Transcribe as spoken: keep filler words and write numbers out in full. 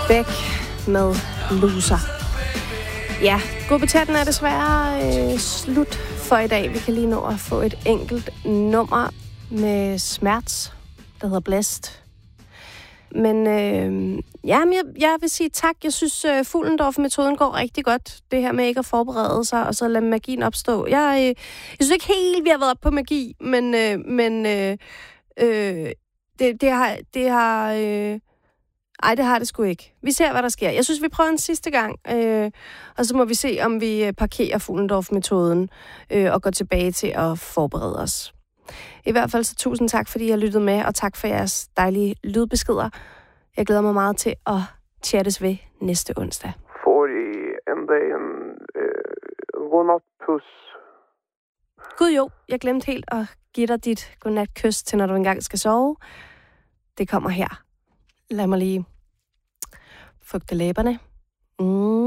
Beck med Loser. Ja, Gruppechatten er desværre øh, slut for i dag. Vi kan lige nå at få et enkelt nummer med Smerts, der hedder Blæst. Men øh, ja, jeg, jeg vil sige tak. Jeg synes, uh, Fuglendorf-metoden går rigtig godt. Det her med ikke at forberede sig, og så lade magien opstå. Jeg, øh, jeg synes ikke helt, vi har været op på magi, men, øh, men øh, øh, det, det har... Det har øh, ej, det har det sgu ikke. Vi ser, hvad der sker. Jeg synes, vi prøver en sidste gang, øh, og så må vi se, om vi parkerer Fuglendorf-metoden øh, og går tilbage til at forberede os. I hvert fald så tusind tak, fordi I har lyttet med, og tak for jeres dejlige lydbeskeder. Jeg glæder mig meget til at chattes ved næste onsdag. Får I en dag en øh, godnatpuss? Gud jo, jeg glemte helt at give dig dit godnatkys til, når du engang skal sove. Det kommer her. Lad mig lige fugte læberne. Mm.